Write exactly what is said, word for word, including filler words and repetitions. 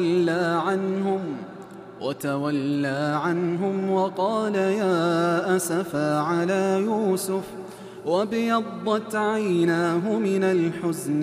وتولى عنهم وتولى عنهم وقال يا أسفا على يوسف وابيضت عيناه من الحزن